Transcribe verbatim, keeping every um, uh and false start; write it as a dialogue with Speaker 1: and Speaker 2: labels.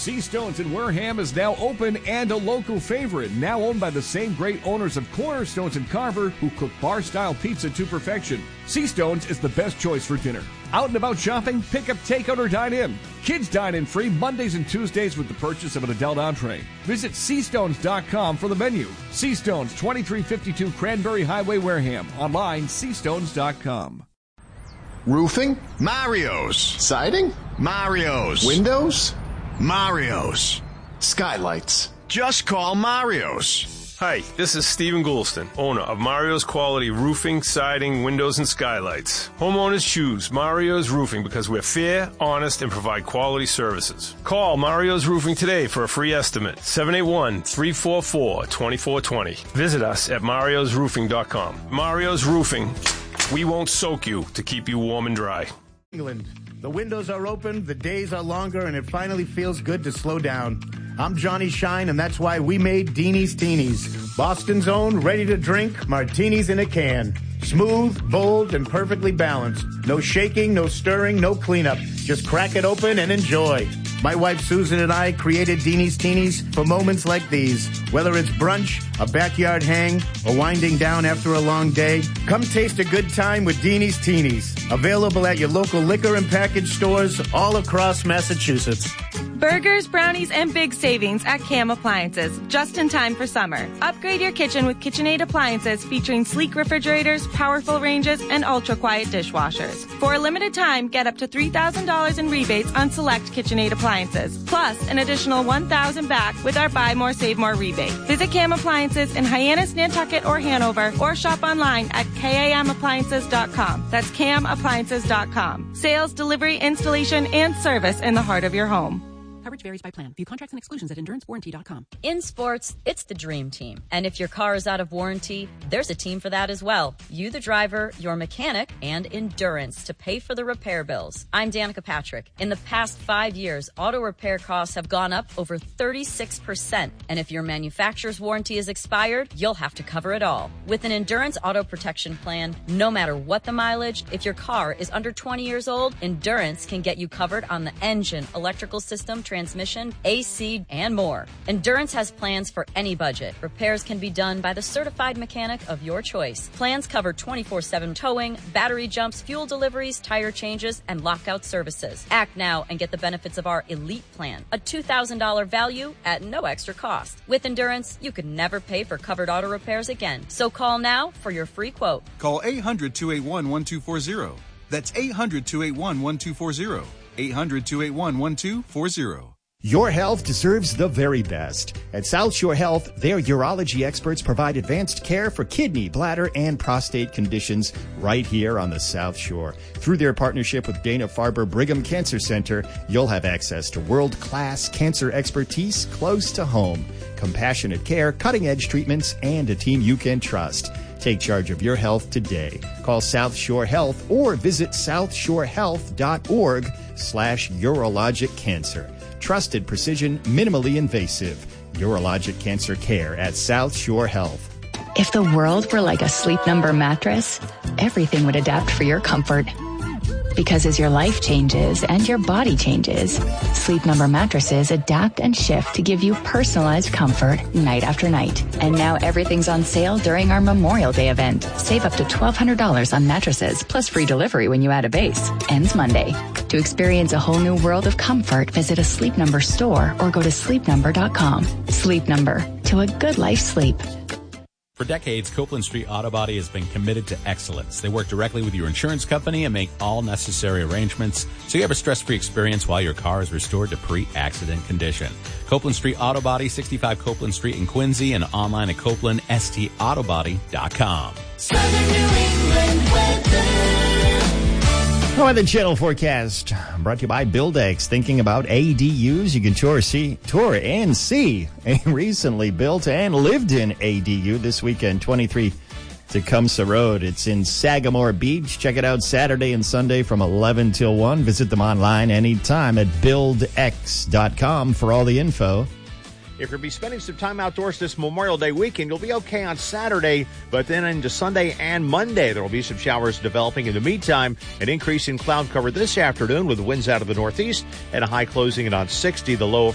Speaker 1: C-Stones in Wareham is now open and a local favorite. Now owned by the same great owners of Cornerstones and Carver, who cook bar-style pizza to perfection. C-Stones is the best choice for dinner. Out and about shopping? Pick up takeout or dine in. Kids dine in free Mondays and Tuesdays with the purchase of an adult entree. Visit C stones dot com for the menu. C-Stones, twenty-three fifty-two Cranberry Highway, Wareham. Online, C stones dot com.
Speaker 2: Roofing?
Speaker 3: Mario's.
Speaker 2: Siding?
Speaker 3: Mario's.
Speaker 2: Windows?
Speaker 3: Mario's.
Speaker 2: Skylights?
Speaker 3: Just call Mario's.
Speaker 4: Hi, this is Stephen Goulston, owner of Mario's Quality Roofing, Siding, Windows, and Skylights. Homeowners choose Mario's Roofing because we're fair, honest, and provide quality services. Call Mario's Roofing today for a free estimate, seven eight one, three four four, two four two zero. Visit us at marios roofing dot com. Mario's Roofing, we won't soak you to keep you warm and dry.
Speaker 5: England. The windows are open, the days are longer, and it finally feels good to slow down. I'm Johnny Shine, and that's why we made Deanie's Teenies. Boston's own, ready to drink, martinis in a can. Smooth, bold, and perfectly balanced. No shaking, no stirring, no cleanup. Just crack it open and enjoy. My wife Susan and I created Deanie's Teenies for moments like these. Whether it's brunch, a backyard hang, or winding down after a long day, come taste a good time with Deanie's Teenies. Available at your local liquor and package stores all across Massachusetts.
Speaker 6: Burgers, brownies, and big savings at Cam Appliances, just in time for summer. Upgrade your kitchen with KitchenAid appliances featuring sleek refrigerators, powerful ranges, and ultra-quiet dishwashers. For a limited time, get up to three thousand dollars in rebates on select KitchenAid appliances, plus an additional one thousand dollars back with our Buy More, Save More rebate. Visit Cam Appliances in Hyannis, Nantucket, or Hanover, or shop online at cam appliances dot com. That's cam appliances dot com. Sales, delivery, installation, and service in the heart of your home.
Speaker 7: Coverage varies by plan. View contracts and exclusions at endurance warranty dot com.
Speaker 8: In sports, it's the dream team. And if your car is out of warranty, there's a team for that as well. You, the driver, your mechanic, and Endurance to pay for the repair bills. I'm Danica Patrick. In the past five years, auto repair costs have gone up over thirty-six percent. And if your manufacturer's warranty is expired, you'll have to cover it all. With an Endurance auto protection plan, no matter what the mileage, if your car is under twenty years old, Endurance can get you covered on the engine, electrical system, transmission, A C, and more. Endurance has plans for any budget. Repairs can be done by the certified mechanic of your choice. Plans cover twenty-four seven towing, battery jumps, fuel deliveries, tire changes, and lockout services. Act now and get the benefits of our Elite Plan, a two thousand dollars value at no extra cost. With Endurance, you could never pay for covered auto repairs again. So call now for your free quote.
Speaker 9: Call eight hundred, two eight one, one two four zero. That's eight hundred, two eight one, one two four zero. eight hundred, two eight one, one two four zero.
Speaker 10: Your health deserves the very best. At South Shore Health, their urology experts provide advanced care for kidney, bladder, and prostate conditions right here on the South Shore. Through their partnership with Dana-Farber Brigham Cancer Center, you'll have access to world-class cancer expertise close to home, compassionate care, cutting-edge treatments, and a team you can trust. Take charge of your health today. Call South Shore Health or visit south shore health dot org slash urologic cancer. Trusted precision, minimally invasive. Urologic cancer care at South Shore Health.
Speaker 11: If the world were like a Sleep Number mattress, everything would adapt for your comfort. Because as your life changes and your body changes, Sleep Number mattresses adapt and shift to give you personalized comfort night after night. And now everything's on sale during our Memorial Day event. Save up to twelve hundred dollars on mattresses, plus free delivery when you add a base. Ends Monday. To experience a whole new world of comfort, visit a Sleep Number store or go to sleep number dot com. Sleep Number. To a good life sleep.
Speaker 12: For decades, Copeland Street Auto Body has been committed to excellence. They work directly with your insurance company and make all necessary arrangements so you have a stress-free experience while your car is restored to pre-accident condition. Copeland Street Auto Body, sixty-five Copeland Street in Quincy, and online at copeland s t auto body dot com.
Speaker 13: Southern New England weather.
Speaker 10: Weather Channel forecast brought to you by Buildex. Thinking about A D Us? You can tour, see, tour and see a recently built and lived in A D U this weekend, twenty-three Tecumseh Road. It's in Sagamore Beach. Check it out Saturday and Sunday from eleven till one. Visit them online anytime at build x dot com for all the info.
Speaker 14: If you'll be spending some time outdoors this Memorial Day weekend, you'll be okay on Saturday, but then into Sunday and Monday, there will be some showers developing. In the meantime, an increase in cloud cover this afternoon with winds out of the northeast and a high closing in on sixty, the low